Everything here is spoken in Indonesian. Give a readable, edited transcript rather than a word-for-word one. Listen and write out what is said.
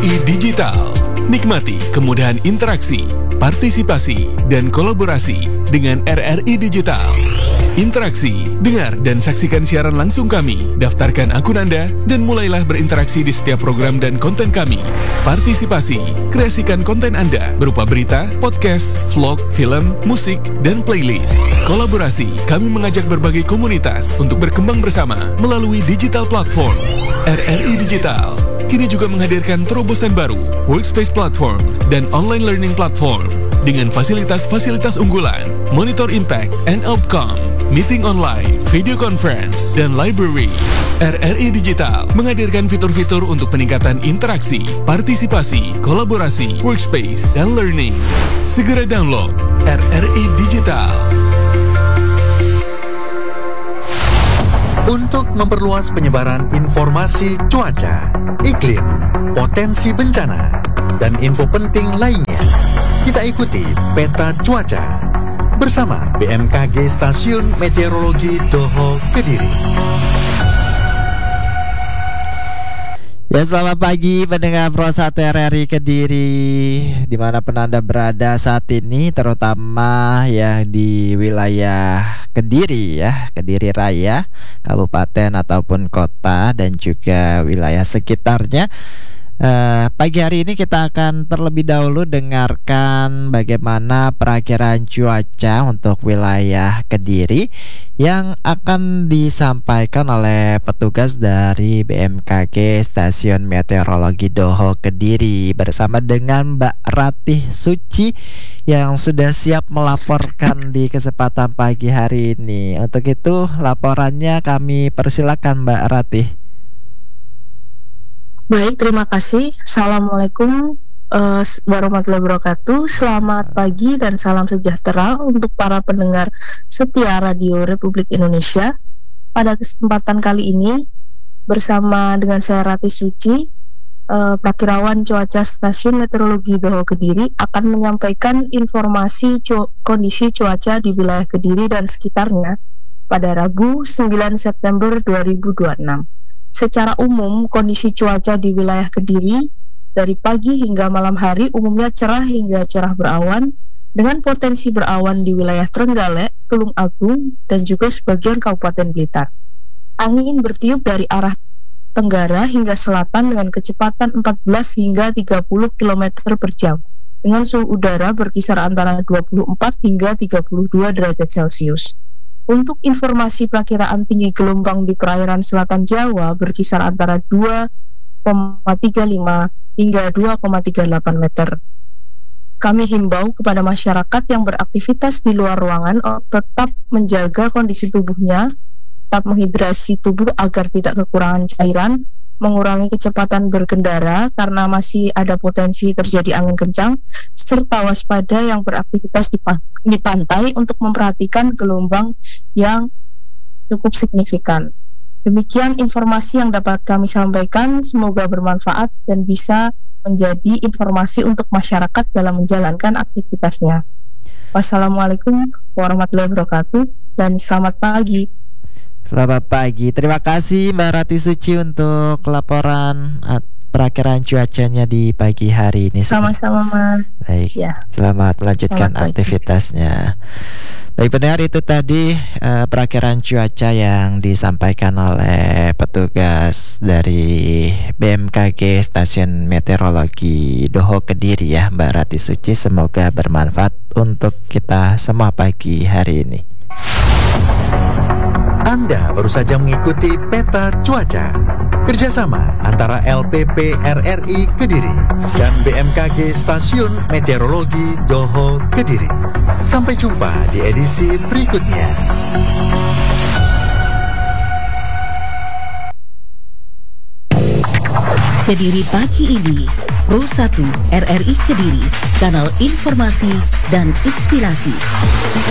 RRI Digital. Nikmati kemudahan interaksi, partisipasi, dan kolaborasi dengan RRI Digital. Interaksi, dengar dan saksikan siaran langsung kami, daftarkan akun Anda, dan mulailah berinteraksi di setiap program dan konten kami. Partisipasi, kreasikan konten Anda berupa berita, podcast, vlog, film, musik, dan playlist. Kolaborasi, kami mengajak berbagai komunitas untuk berkembang bersama melalui digital platform. RRI Digital kini juga menghadirkan terobosan baru, workspace platform, dan online learning platform dengan fasilitas-fasilitas unggulan, monitor impact and outcome, meeting online, video conference, dan library. RRI Digital menghadirkan fitur-fitur untuk peningkatan interaksi, partisipasi, kolaborasi, workspace, dan learning. Segera download RRI Digital. Untuk memperluas penyebaran informasi cuaca, iklim, potensi bencana, dan info penting lainnya, kita ikuti Peta Cuaca bersama BMKG Stasiun Meteorologi Doho Kediri. Ya, selamat pagi pendengar Pro 1 RRI Kediri, dimanapun Anda berada saat ini, terutama yang di wilayah Kediri ya, Kediri Raya, kabupaten ataupun kota, dan juga wilayah sekitarnya. Pagi hari ini kita akan terlebih dahulu dengarkan bagaimana perakiraan cuaca untuk wilayah Kediri yang akan disampaikan oleh petugas dari BMKG Stasiun Meteorologi Doho Kediri bersama dengan Mbak Ratih Suci yang sudah siap melaporkan di kesempatan pagi hari ini. Untuk itu laporannya kami persilakan Mbak Ratih. Baik, terima kasih. Assalamualaikum warahmatullahi wabarakatuh. Selamat pagi dan salam sejahtera untuk para pendengar setia Radio Republik Indonesia. Pada kesempatan kali ini, bersama dengan saya Ratih Suci, Prakirawan Cuaca Stasiun Meteorologi Doho Kediri akan menyampaikan informasi kondisi cuaca di wilayah Kediri dan sekitarnya pada Rabu 9 September 2026. Secara umum, kondisi cuaca di wilayah Kediri dari pagi hingga malam hari umumnya cerah hingga cerah berawan, dengan potensi berawan di wilayah Trenggalek, Tulung Agung, dan juga sebagian Kabupaten Blitar. Angin bertiup dari arah tenggara hingga selatan dengan kecepatan 14 hingga 30 km per jam, dengan suhu udara berkisar antara 24 hingga 32 derajat Celcius. Untuk informasi perakiraan tinggi gelombang di perairan selatan Jawa berkisar antara 2,35 hingga 2,38 meter. Kami himbau kepada masyarakat yang beraktivitas di luar ruangan tetap menjaga kondisi tubuhnya, tetap menghidrasi tubuh agar tidak kekurangan cairan, mengurangi kecepatan berkendara karena masih ada potensi terjadi angin kencang, serta waspada yang beraktivitas di pantai untuk memperhatikan gelombang yang cukup signifikan. Demikian informasi yang dapat kami sampaikan, semoga bermanfaat dan bisa menjadi informasi untuk masyarakat dalam menjalankan aktivitasnya. Wassalamualaikum warahmatullahi wabarakatuh dan selamat pagi. Selamat pagi, terima kasih Mbak Ratih Suci untuk laporan perakiraan cuacanya di pagi hari ini. Sama-sama, Mas. Baik, ya. Selamat melanjutkan aktivitasnya. Baik, benar itu tadi perakiraan cuaca yang disampaikan oleh petugas dari BMKG Stasiun Meteorologi Doho Kediri ya, Mbak Ratih Suci. Semoga bermanfaat untuk kita semua pagi hari ini. Anda baru saja mengikuti Peta Cuaca kerjasama antara LPP RRI Kediri dan BMKG Stasiun Meteorologi Doho Kediri. Sampai jumpa di edisi berikutnya. Kediri pagi ini, Pro 1 RRI Kediri, kanal informasi dan inspirasi.